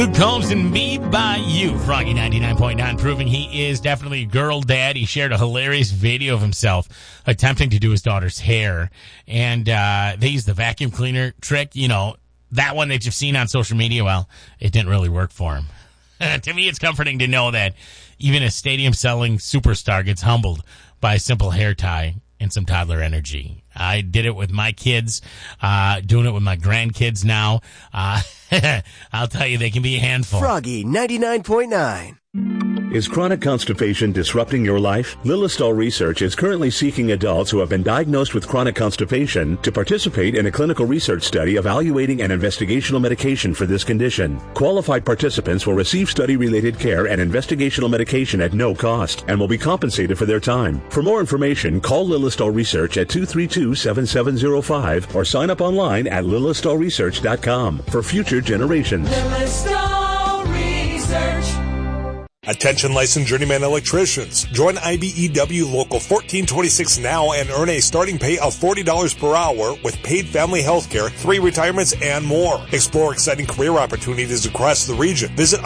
Luke Combs and Me by You. Froggy 99.9 proving he is definitely a girl dad. He shared a hilarious video of himself attempting to do his daughter's hair. And they used the vacuum cleaner trick. You know, that one that you've seen on social media. Well, it didn't really work for him. To me, it's comforting to know that even a stadium-selling superstar gets humbled by a simple hair tie and some toddler energy. I did it with my kids, doing it with my grandkids now. I'll tell you, they can be a handful. Froggy 99.9. Is chronic constipation disrupting your life? Lilistol Research is currently seeking adults who have been diagnosed with chronic constipation to participate in a clinical research study evaluating an investigational medication for this condition. Qualified participants will receive study-related care and investigational medication at no cost and will be compensated for their time. For more information, call Lilistol Research at 232-7705 or sign up online at lilistolresearch.com for future generations. Lilistol Research. Attention licensed journeyman electricians. Join IBEW Local 1426 now and earn a starting pay of $40 per hour with paid family health care, 3 retirements, and more. Explore exciting career opportunities across the region. Visit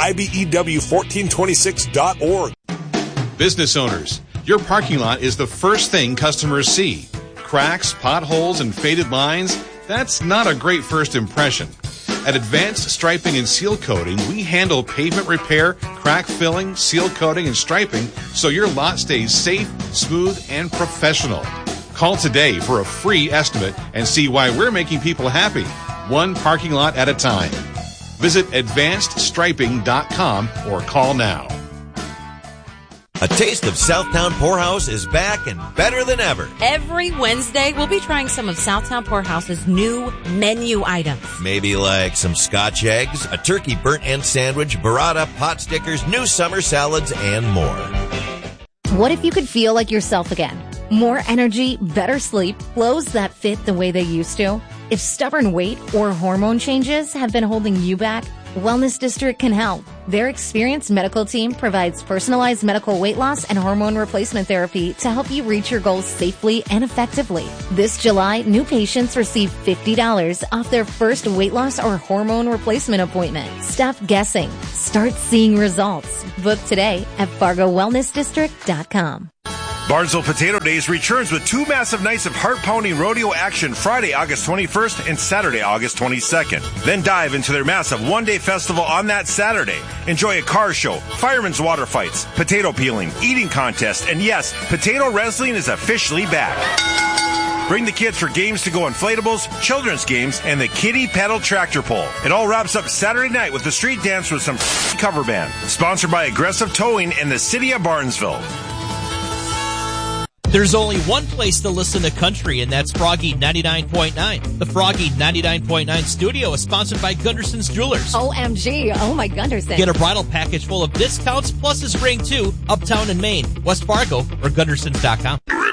IBEW1426.org. Business owners, your parking lot is the first thing customers see. Cracks, potholes, and faded lines, that's not a great first impression. At Advanced Striping and Seal Coating, we handle pavement repair, crack filling, seal coating, and striping so your lot stays safe, smooth, and professional. Call today for a free estimate and see why we're making people happy, one parking lot at a time. Visit advancedstriping.com or call now. A taste of Southtown Poorhouse is back and better than ever. Every Wednesday, we'll be trying some of Southtown Poorhouse's new menu items. Maybe like some Scotch eggs, a turkey burnt end sandwich, burrata, pot stickers, new summer salads, and more. What if you could feel like yourself again? More energy, better sleep, clothes that fit the way they used to? If stubborn weight or hormone changes have been holding you back, Wellness District can help. Their experienced medical team provides personalized medical weight loss and hormone replacement therapy to help you reach your goals safely and effectively. This July, new patients receive $50 off their first weight loss or hormone replacement appointment. Stop guessing. Start seeing results. Book today at FargoWellnessDistrict.com. Barnesville Potato Days returns with 2 massive nights of heart-pounding rodeo action Friday, August 21st and Saturday, August 22nd. Then dive into their massive one-day festival on that Saturday. Enjoy a car show, firemen's water fights, potato peeling, eating contest, and yes, potato wrestling is officially back. Bring the kids for games to go inflatables, children's games, and the kiddie pedal tractor pull. It all wraps up Saturday night with the street dance with some cover band. Sponsored by Aggressive Towing and the City of Barnesville. There's only one place to listen to country, and that's Froggy 99.9. The Froggy 99.9 studio is sponsored by Gunderson's Jewelers. OMG. Oh, my Gunderson. Get a bridal package full of discounts plus his ring, too, uptown in Maine, West Fargo, or Gundersons.com.